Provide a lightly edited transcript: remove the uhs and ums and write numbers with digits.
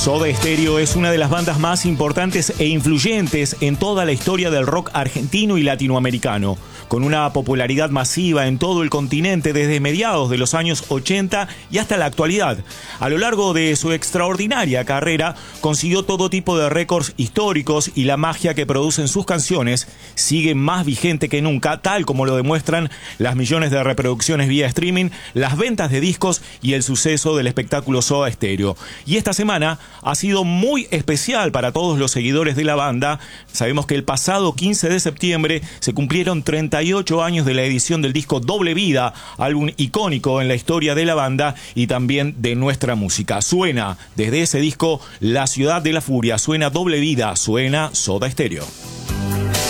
Soda Stereo es una de las bandas más importantes e influyentes en toda la historia del rock argentino y latinoamericano, con una popularidad masiva en todo el continente desde mediados de los años 80 y hasta la actualidad. A lo largo de su extraordinaria carrera, consiguió todo tipo de récords históricos y la magia que producen sus canciones sigue más vigente que nunca, tal como lo demuestran las millones de reproducciones vía streaming, las ventas de discos y el suceso del espectáculo Soda Stereo. Y esta semana ha sido muy especial para todos los seguidores de la banda. Sabemos que el pasado 15 de septiembre se cumplieron 38 años de la edición del disco Doble Vida, álbum icónico en la historia de la banda y también de nuestra música. Suena desde ese disco La Ciudad de la Furia, suena Doble Vida, suena Soda Stereo.